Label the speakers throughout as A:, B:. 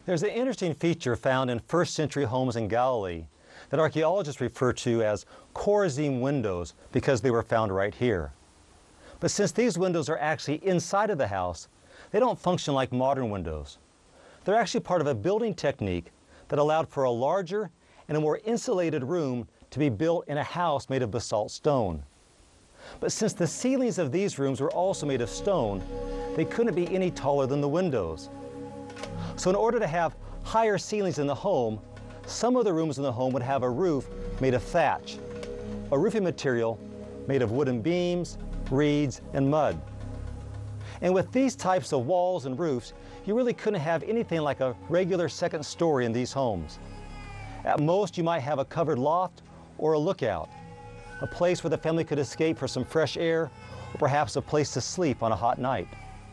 A: There's an interesting feature found in first century homes in Galilee that archaeologists refer to as Chorazim windows because they were found right here. But since these windows are actually inside of the house, they don't function like modern windows. They're actually part of a building technique that allowed for a larger and a more insulated room to be built in a house made of basalt stone. But since the ceilings of these rooms were also made of stone, they couldn't be any taller than the windows. So in order to have higher ceilings in the home, some of the rooms in the home would have a roof made of thatch, a roofing material made of wooden beams, reeds, and mud. And with these types of walls and roofs, you really couldn't have anything like a regular second story in these homes. At most, you might have a covered loft or a lookout, a place where the family could escape for some fresh air, or perhaps a place to sleep on a hot night.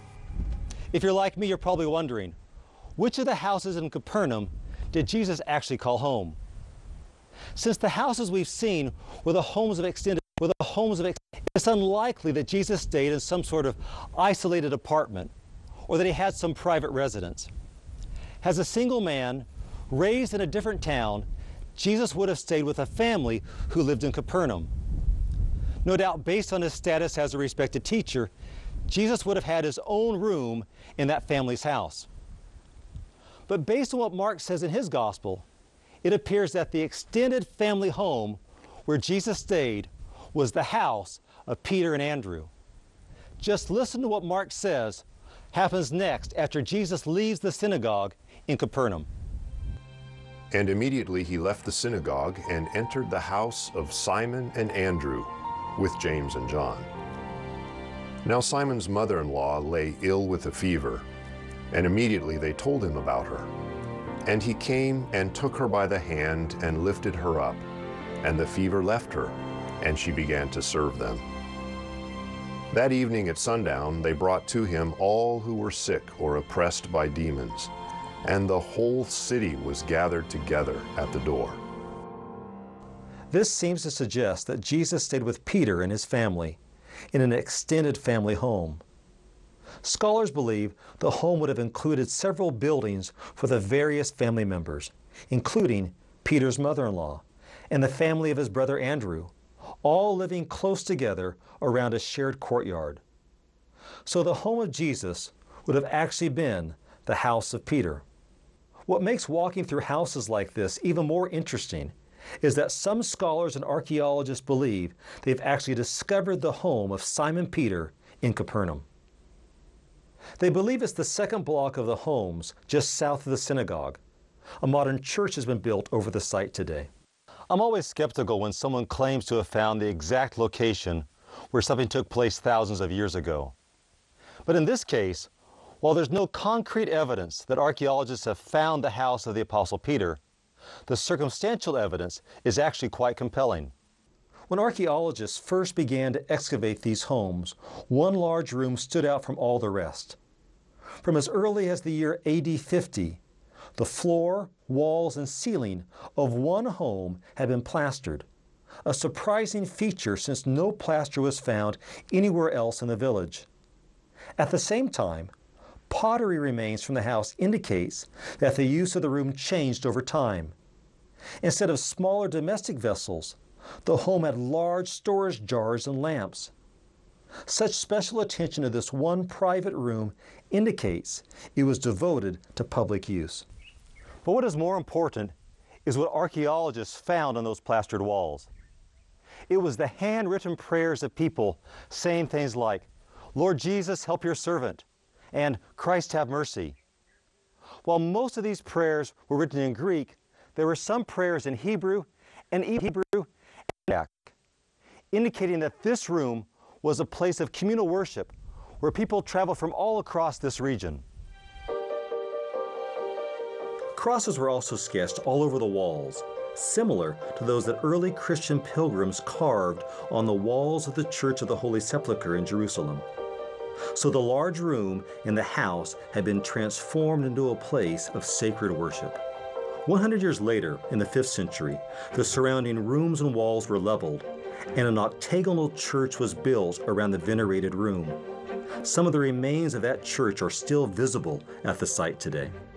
A: If you're like me, you're probably wondering, which of the houses in Capernaum did Jesus actually call home? Since the houses we've seen were the homes of extended, it's unlikely that Jesus stayed in some sort of isolated apartment or that he had some private residence. As a single man, raised in a different town, Jesus would have stayed with a family who lived in Capernaum. No doubt, based on his status as a respected teacher, Jesus would have had his own room in that family's house. But based on what Mark says in his gospel, it appears that the extended family home where Jesus stayed was the house of Peter and Andrew. Just listen to what Mark says happens next after Jesus leaves the synagogue in Capernaum.
B: And immediately he left the synagogue and entered the house of Simon and Andrew with James and John. Now Simon's mother-in-law lay ill with a fever, and immediately they told him about her. And he came and took her by the hand and lifted her up, and the fever left her, and she began to serve them. That evening at sundown, they brought to him all who were sick or oppressed by demons, and the whole city was gathered together at the door.
A: This seems to suggest that Jesus stayed with Peter and his family in an extended family home. Scholars believe the home would have included several buildings for the various family members, including Peter's mother-in-law and the family of his brother Andrew, all living close together around a shared courtyard. So the home of Jesus would have actually been the house of Peter. What makes walking through houses like this even more interesting is that some scholars and archaeologists believe they've actually discovered the home of Simon Peter in Capernaum. They believe it's the second block of the homes just south of the synagogue. A modern church has been built over the site today. I'm always skeptical when someone claims to have found the exact location where something took place thousands of years ago. But in this case, while there's no concrete evidence that archaeologists have found the house of the Apostle Peter, the circumstantial evidence is actually quite compelling. When archaeologists first began to excavate these homes, one large room stood out from all the rest. From as early as the year AD 50, the floor, walls, and ceiling of one home had been plastered, a surprising feature since no plaster was found anywhere else in the village. At the same time, pottery remains from the house indicates that the use of the room changed over time. Instead of smaller domestic vessels, the home had large storage jars and lamps. Such special attention to this one private room indicates it was devoted to public use. But what is more important is what archaeologists found on those plastered walls. It was the handwritten prayers of people saying things like, "Lord Jesus, help your servant," and "Christ have mercy." While most of these prayers were written in Greek, there were some prayers in Hebrew and Aramaic, indicating that this room was a place of communal worship where people traveled from all across this region. Crosses were also sketched all over the walls, similar to those that early Christian pilgrims carved on the walls of the Church of the Holy Sepulchre in Jerusalem. So the large room in the house had been transformed into a place of sacred worship. 100 years later, in the 5th century, the surrounding rooms and walls were leveled, and an octagonal church was built around the venerated room. Some of the remains of that church are still visible at the site today.